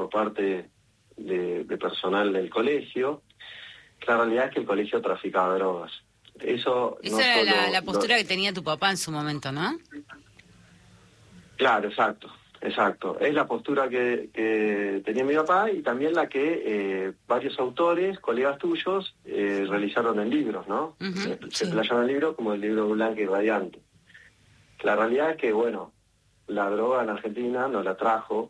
por parte de personal del colegio. La realidad es que el colegio traficaba drogas. Eso no era solo la postura que tenía tu papá en su momento, ¿no? Claro, exacto. Es la postura que tenía mi papá y también la que varios autores, colegas tuyos, realizaron en libros, ¿no? Se playaron en libros como el libro Blanca y Radiante. La realidad es que, bueno, la droga en Argentina nos la trajo,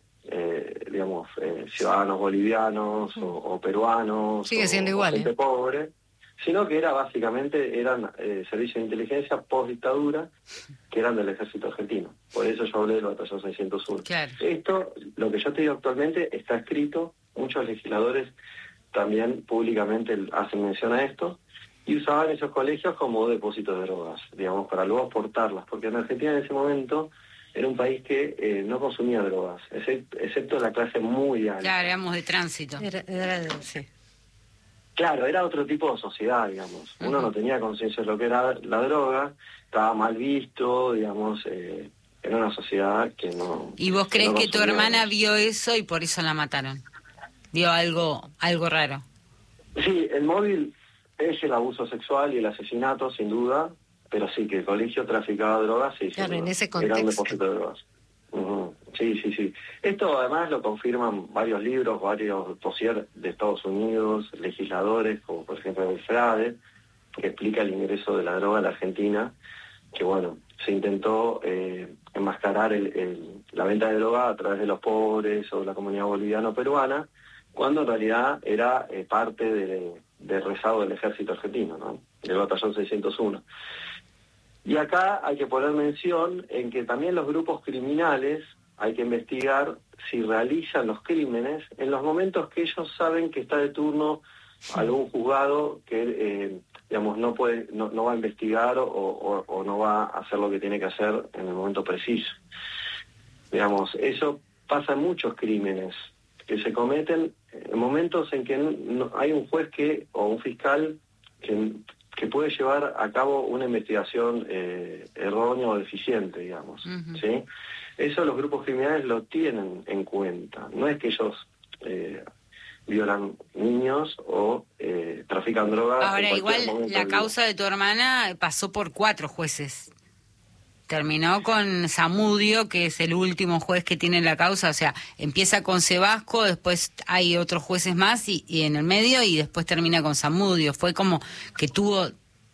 ciudadanos bolivianos o peruanos, sigue siendo o igual, gente pobre, sino que eran servicios de inteligencia post-dictadura que eran del ejército argentino. Por eso yo hablé del batallón 601. Claro. Esto, lo que yo te digo actualmente, está escrito, muchos legisladores también públicamente hacen mención a esto, y usaban esos colegios como depósitos de drogas, digamos, para luego exportarlas, porque en Argentina en ese momento era un país que no consumía drogas, excepto la clase muy alta. Claro, éramos de tránsito. Sí. Claro, era otro tipo de sociedad, digamos. Uno no tenía conciencia de lo que era la droga, estaba mal visto, digamos, era una sociedad que no... ¿Y vos crees que tu hermana drogas. vio eso y por eso la mataron? Vio algo raro. Sí, el móvil es el abuso sexual y el asesinato, sin duda, pero sí, que el colegio traficaba drogas, sí, claro, sin en duda. ese contexto. Era un depósito de drogas. Sí. Esto además lo confirman varios libros, varios dossiers de Estados Unidos, legisladores, como por ejemplo el Frade, que explica el ingreso de la droga a la Argentina, que bueno, se intentó enmascarar la venta de droga a través de los pobres o la comunidad boliviano-peruana, cuando en realidad era parte del rezago del ejército argentino, ¿no? Del batallón 601. Y acá hay que poner mención en que también los grupos criminales hay que investigar si realizan los crímenes en los momentos que ellos saben que está de turno algún juzgado que no va a investigar o no va a hacer lo que tiene que hacer en el momento preciso. Digamos, eso pasa en muchos crímenes que se cometen en momentos en que no hay un juez o un fiscal que puede llevar a cabo una investigación errónea o deficiente, digamos, ¿sí? Eso los grupos criminales lo tienen en cuenta. No es que ellos violan niños o trafican drogas. Ahora, igual la causa de tu hermana pasó por 4 jueces. Terminó con Zamudio, que es el último juez que tiene la causa, o sea, empieza con Sebasco, después hay otros jueces más y en el medio, y después termina con Zamudio. Fue como que tuvo,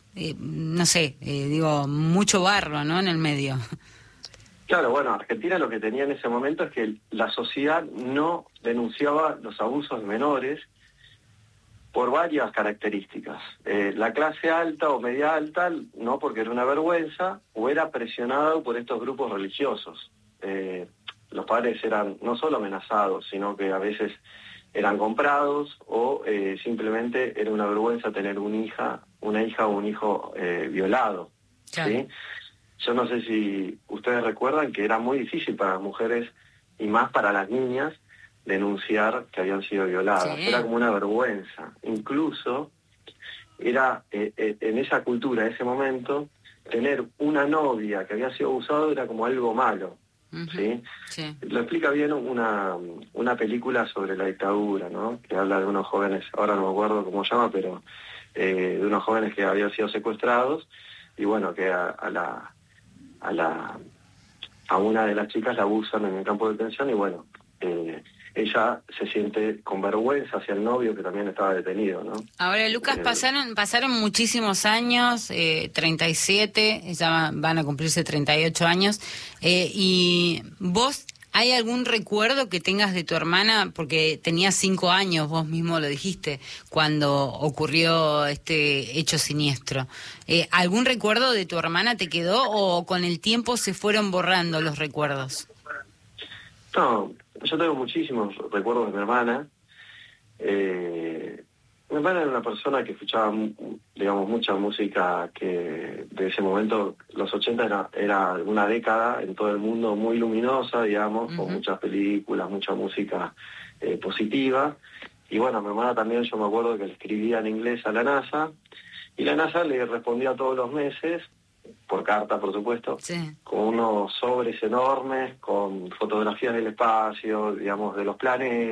mucho barro, ¿no?, en el medio. Claro, bueno, Argentina lo que tenía en ese momento es que la sociedad no denunciaba los abusos menores por varias características. La clase alta o media alta, no, porque era una vergüenza, o era presionado por estos grupos religiosos. Los padres eran no solo amenazados, sino que a veces eran comprados o simplemente era una vergüenza tener una hija o un hijo violado. Claro. ¿Sí? Yo no sé si ustedes recuerdan que era muy difícil para las mujeres y más para las niñas denunciar que habían sido violadas. Sí. Era como una vergüenza. Incluso era en esa cultura, en ese momento, tener una novia que había sido abusada era como algo malo. ¿Sí? Sí. Lo explica bien una película sobre la dictadura, ¿no? Que habla de unos jóvenes, ahora no me acuerdo cómo se llama, pero de unos jóvenes que habían sido secuestrados y bueno, que a una de las chicas la abusan en el campo de detención y bueno, ella se siente con vergüenza hacia el novio que también estaba detenido, ¿no? Ahora, Lucas, pasaron muchísimos años, 37, ya van a cumplirse 38 años, y vos, ¿hay algún recuerdo que tengas de tu hermana? Porque tenías 5 años, vos mismo lo dijiste, cuando ocurrió este hecho siniestro. ¿Algún recuerdo de tu hermana te quedó o con el tiempo se fueron borrando los recuerdos? No, yo tengo muchísimos recuerdos de mi hermana. Mi hermana era una persona que escuchaba, digamos, mucha música que de ese momento, los 80 era una década en todo el mundo muy luminosa, digamos, con muchas películas, mucha música positiva. Y bueno, mi hermana también, yo me acuerdo que le escribía en inglés a la NASA, y la NASA le respondía todos los meses, por carta, por supuesto, Sí. con unos sobres enormes, con fotografías del espacio, digamos, de los planetas.